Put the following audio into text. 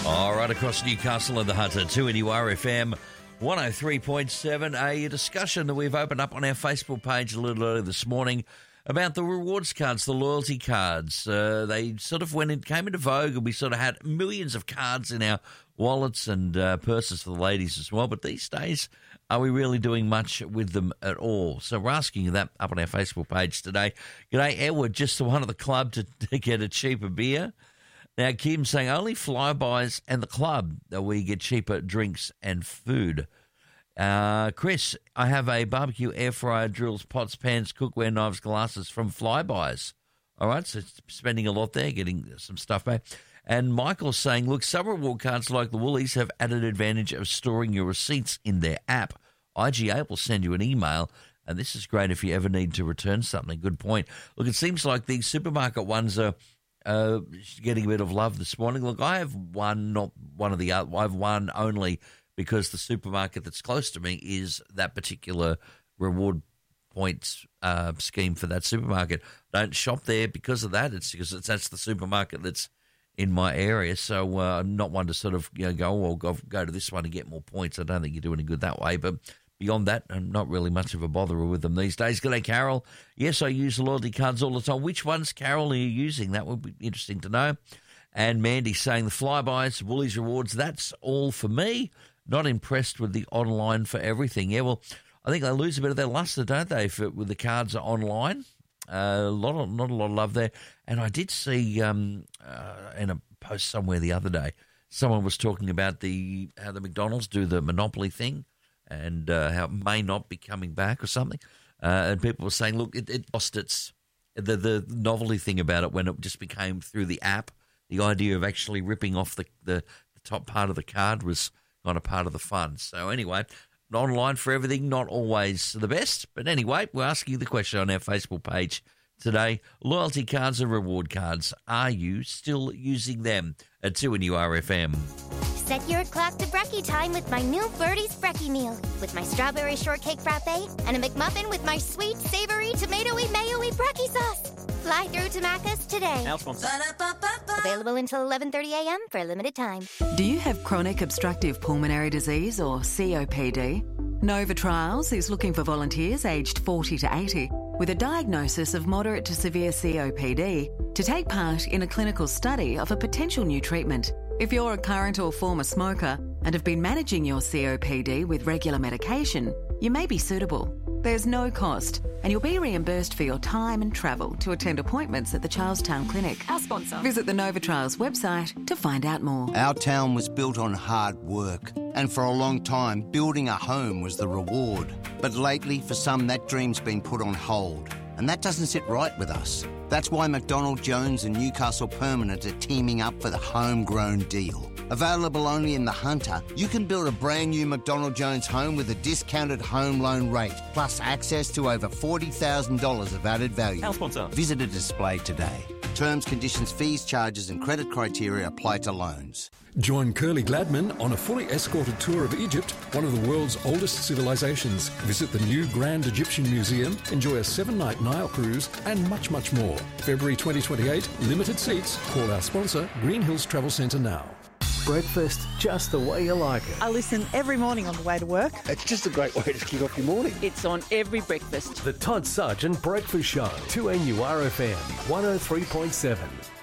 All right, across Newcastle and the Hunter, 2NURFM 103.7. A discussion that we've opened up on our Facebook page a little earlier this morning about the rewards cards, the loyalty cards. They sort of came into vogue, and we sort of had millions of cards in our wallets and purses for the ladies as well. But these days, are we really doing much with them at all? So we're asking you that up on our Facebook page today. G'day, Edward, just the one at the club to get a cheaper beer. Now, Kim's saying only Flybys and the club that we get cheaper drinks and food. Chris, I have a barbecue, air fryer, drills, pots, pans, cookware, knives, glasses from Flybys. All right, so spending a lot there, getting some stuff back. And Michael's saying, look, some reward cards like the Woolies have added advantage of storing your receipts in their app. IGA will send you an email, and this is great if you ever need to return something. Good point. Look, it seems like these supermarket ones are getting a bit of love this morning. Look, I have one, not one of the other. I have one only because the supermarket that's close to me is that particular reward points scheme for that supermarket. Don't shop there because of that. It's because that's the supermarket that's in my area. So I'm not one to sort of go to this one and get more points. I don't think you do any good that way. But beyond that, I'm not really much of a botherer with them these days. G'day, Carol. Yes, I use loyalty cards all the time. Which ones, Carol, are you using? That would be interesting to know. And Mandy's saying the Flybys, Woolies rewards, that's all for me. Not impressed with the online for everything. Yeah, well, I think they lose a bit of their luster, don't they, with the cards are online. Not a lot of love there. And I did see in a post somewhere the other day, someone was talking about how the McDonald's do the Monopoly thing, and how it may not be coming back or something. And people were saying, look, it lost the novelty thing about it when it just became through the app. The idea of actually ripping off the top part of the card was kind of part of the fun. So anyway, online for everything, not always the best. But anyway, we're asking you the question on our Facebook page today. Loyalty cards and reward cards, are you still using them at 2NURFM? Set your clock to brekkie time with my new Birdie's Brekkie meal, with my strawberry shortcake frappe and a McMuffin with my sweet, savory, tomatoey, mayo-y brekkie sauce. Fly through to Macca's today. Our sponsor. Available until 11:30 a.m. for a limited time. Do you have chronic obstructive pulmonary disease or COPD? Nova Trials is looking for volunteers aged 40 to 80 with a diagnosis of moderate to severe COPD to take part in a clinical study of a potential new treatment. If you're a current or former smoker and have been managing your COPD with regular medication, you may be suitable. There's no cost, and you'll be reimbursed for your time and travel to attend appointments at the Charlestown Clinic. Our sponsor. Visit the Nova Trials website to find out more. Our town was built on hard work, and for a long time, building a home was the reward. But lately, for some, that dream's been put on hold, and that doesn't sit right with us. That's why McDonald Jones and Newcastle Permanent are teaming up for the homegrown deal. Available only in the Hunter, you can build a brand new McDonald Jones home with a discounted home loan rate, plus access to over $40,000 of added value. Our sponsor. Visit a display today. Terms, conditions, fees, charges and credit criteria apply to loans. Join Curly Gladman on a fully escorted tour of Egypt, one of the world's oldest civilizations. Visit the new Grand Egyptian Museum, enjoy a 7-night Nile cruise, and much, much more. February 2028, limited seats. Call our sponsor, Green Hills Travel Centre now. Breakfast just the way you like it. I listen every morning on the way to work. It's just a great way to kick off your morning. It's on every breakfast. The Todd Sargent Breakfast Show, 2NURFM 103.7.